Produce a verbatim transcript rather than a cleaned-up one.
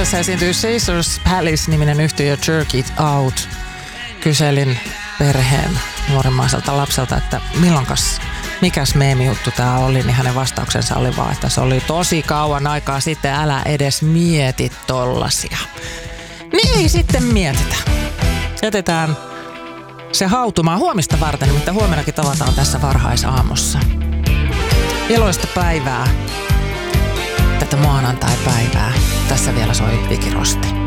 Suomessa esiintyy Caesars Palace-niminen yhtiö Jerk It Out. Kyselin perheen nuorimmaiselta lapselta, että milloinkas, mikäs meemijuttu tää oli, niin hänen vastauksensa oli vaan, että se oli tosi kauan aikaa sitten, älä edes mieti tollasia. Niin ei sitten mietitä. Jätetään se hautumaan huomista varten, mutta huomennakin tavataan tässä varhaisaamussa. Iloista päivää, tätä maanantai-päivää. Tässä vielä soi Viki Rosti.